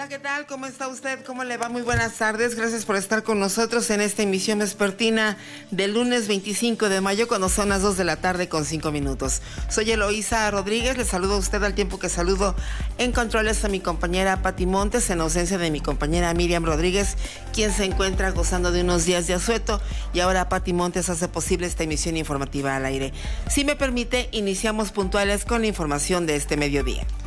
Hola, ¿qué tal? ¿Cómo está usted? ¿Cómo le va? Muy buenas tardes. Gracias por estar con nosotros en esta emisión vespertina del lunes 25 de mayo, cuando son las 2 de la tarde con 5 minutos. Soy Eloísa Rodríguez. Le saludo a usted al tiempo que saludo en controles a mi compañera Pati Montes, en ausencia de mi compañera Miriam Rodríguez, quien se encuentra gozando de unos días de asueto. Y ahora Pati Montes hace posible esta emisión informativa al aire. Si me permite, iniciamos puntuales con la información de este mediodía.